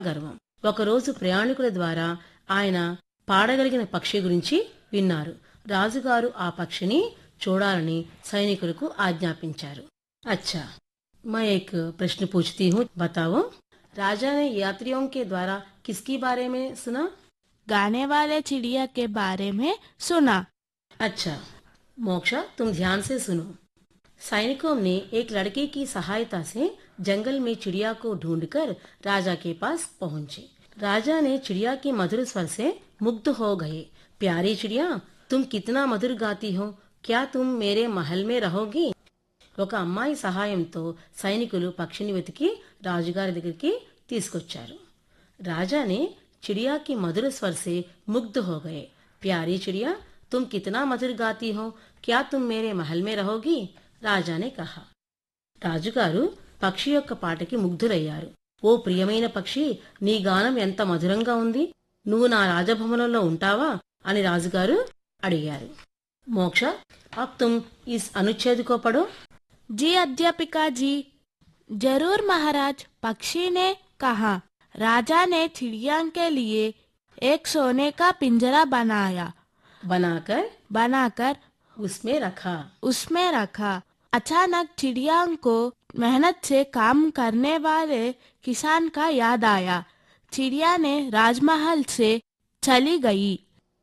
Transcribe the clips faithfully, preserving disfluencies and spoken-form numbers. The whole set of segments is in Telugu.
గర్వం. ఒకరోజు ప్రయాణికుల ద్వారా ఆయన పాడగలిగిన పక్షి గురించి విన్నారు. రాజుగారు ఆ పక్షిని చూడాలని సైనికులకు ఆజ్ఞాపించారు. अच्छा, मैं एक प्रश्न पूछती हूँ, बताओ। राजा ने यात्रियों के द्वारा किसके बारे में सुना? गाने वाले चिड़िया के बारे में सुना। अच्छा मोक्षा, तुम ध्यान से सुनो। सैनिकों ने एक लड़के की सहायता से जंगल में चिड़िया को ढूंढकर राजा के पास पहुंचे। राजा ने चिड़िया के मधुर स्वर से मुग्ध हो गए। प्यारी चिड़िया, तुम कितना मधुर गाती हो, क्या तुम मेरे महल में रहोगी? ఒక అమ్మాయి సహాయంతో సైనికులు పక్షిని వెతికి రాజుగారి దగ్గరికి తీసుకొచ్చారు. రాజానే चिड़िया की मधुर स्वर से मुग्ध हो गए। प्यारी चिड़िया, तुम कितना मधुर गाती हो, क्या तुम मेरे महल में रहोगी? రాజా ने कहा। రాజుగారు పక్షి యొక్క పాటకి ముగ్ధులయ్యారు. ఓ ప్రియమైన పక్షి, నీ గానం ఎంత మధురంగా ఉంది, నువ్వు నా రాజభవనంలో ఉంటావా అని రాజుగారు అడిగారు. మోక్ష, అబ్ తుమ్ ఇస్ అనుచ్ఛేద్ కో పఢో. जी अध्यापिका जी, जरूर महाराज। पक्षी ने कहा। राजा ने चिड़िया के लिए एक सोने का पिंजरा बनाया। बनाकर बनाकर उसमें रखा उसमें रखा। अचानक चिड़िया को मेहनत से काम करने वाले किसान का याद आया। चिड़िया ने राजमहल से चली गई।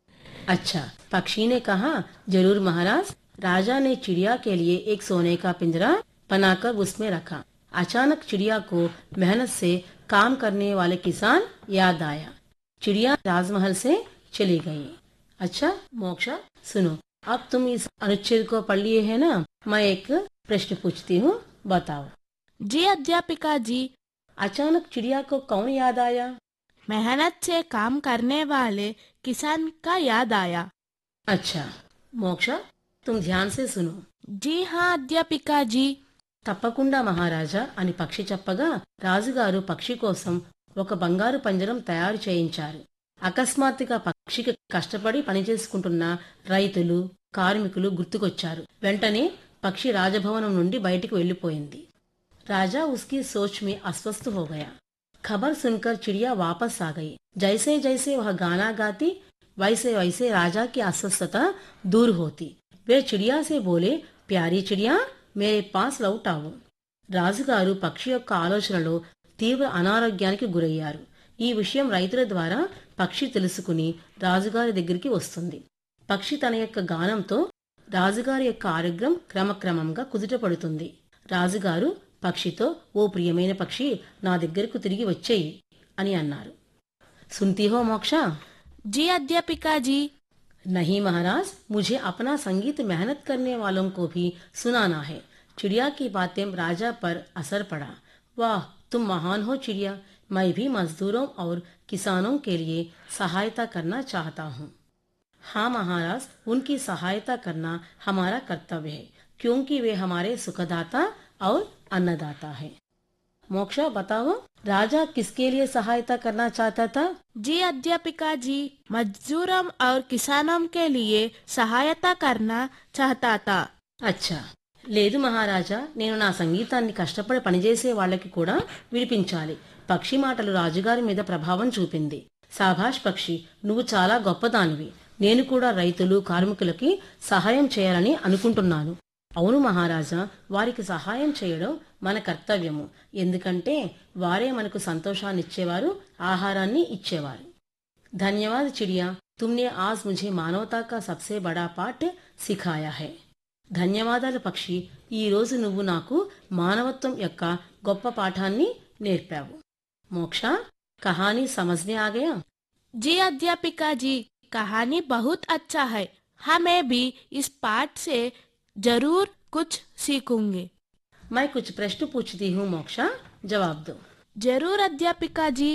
अच्छा, पक्षी ने कहा, जरूर महाराज। राजा ने चिड़िया के लिए एक सोने का पिंजरा बनाकर उसमें रखा। अचानक चिड़िया को मेहनत से काम करने वाले किसान याद आया। चिड़िया राजमहल से चली गई। अच्छा मोक्षा, सुनो, अब तुम इस अनुच्छेद को पढ़ लिए है ना। मैं एक प्रश्न पूछती हूँ, बताओ। जी अध्यापिका जी। अचानक चिड़िया को कौन याद आया? मेहनत से काम करने वाले किसान का याद आया। अच्छा मोक्षा, तुम ध्यान से सुनो। जी हाँ अध्यापिका जी। తప్పకుండా మహారాజా అని పక్షి చెప్పగా రాజుగారు పక్షి కోసం ఒక బంగారు పంజరం తయారు చేయించారు. అకస్మాత్తుగా పక్షికి కష్టపడి పనిచేసుకుంటున్న రైతులు, కార్మికులు గుర్తుకొచ్చారు. వెంటనే పక్షి రాజభవనం నుండి బయటికి వెళ్లిపోయింది. రాజా ఉస్కి సోచ్ మే अस्वस्थ हो गया। खबर सुनकर चिड़िया वापस आ गई। जैसे जैसे वह गाना गाती वैसे वैसे राजा की अस्वस्थता दूर होती। वे चिड़िया से बोले, प्यारी चिड़िया, मेरे पास लौट आओ। రాజుగారు పక్షి యొక్క ఆలోచనలో తీవ్ర అనారోగ్యానికి గురయ్యారు. ఈ విషయం రైతుల ద్వారా పక్షి తెలుసుకుని రాజుగారి దగ్గరికి వస్తుంది. పక్షి తన యొక్క గానంతో రాజుగారి యొక్క ఆరోగ్యం క్రమక్రమంగా కుదుటపడుతుంది. రాజుగారు పక్షితో, ఓ ప్రియమైన పక్షి, నా దగ్గరకు తిరిగి వచ్చేయి అని అన్నారు. సున్తీ హో మోక్ష? जी अध्यापिका जी। नहीं महाराज, मुझे अपना संगीत मेहनत करने वालों को भी सुनाना है। चिड़िया की बातें राजा पर असर पड़ा। वाह, तुम महान हो चिड़िया। मैं भी मजदूरों और किसानों के लिए सहायता करना चाहता हूँ। हाँ महाराज, उनकी सहायता करना हमारा कर्तव्य है, क्योंकि वे हमारे सुखदाता और अन्नदाता हैं। मोक्षा, बताओ, राजा किसके लिए सहायता करना चाहता था? जी अध्यापिका जी, मजदूरों और किसानों के लिए सहायता करना चाहता था। अच्छा, లేదు మహారాజా, నేను నా సంగీతాన్ని కష్టపడి పనిచేసే వాళ్ళకి కూడా వినిపించాలి. పక్షి మాటలు రాజుగారి మీద ప్రభావం చూపింది. సాభాష్ పక్షి, నువ్వు చాలా గొప్పదానివి. నేను కూడా రైతులు, కార్మికులకి సహాయం చేయాలని అనుకుంటున్నాను. అవును మహారాజా, వారికి సహాయం చేయడం మన కర్తవ్యము. ఎందుకంటే వారే మనకు సంతోషాన్ని ఇచ్చేవారు, ఆహారాన్ని ఇచ్చేవారు. ధన్యవాద్ చిడియా, తుమ్నే ఆజ్ ముఝే మానవతా కా సబ్సే బడా పాఠ్ సిఖాయా హై. ధన్యవాదాలు పక్షి, ఈ రోజు నువ్వు నాకు మానవత్వం యొక్క గొప్ప పాఠాన్ని నేర్పావు. మోక్ష, కహానీ సమజ్నే ఆ గయా? जी अध्यापिका जी, कहानी बहुत अच्छा है। हमें भी इस पाठ से जरूर कुछ सीखूंगे। मैं कुछ प्रश्न पूछती हूँ मोक्षा, जवाब दो। जरूर अध्यापिका जी।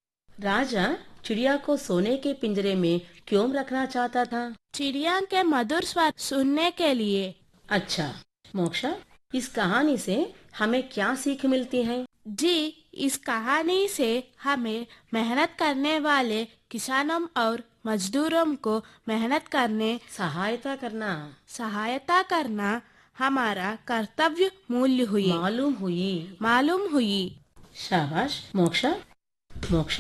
राजा चिड़िया को सोने के पिंजरे में क्यों रखना चाहता था? चिड़िया के मधुर स्वर सुनने के लिए। अच्छा मोक्षा, इस कहानी से हमें क्या सीख मिलती है? जी, इस कहानी से हमें मेहनत करने वाले किसानों और मजदूरों को मेहनत करने सहायता करना सहायता करना हमारा कर्तव्य मूल्य हुई मालूम हुई मालूम हुई। शाबाश मोक्षा, మోక్ష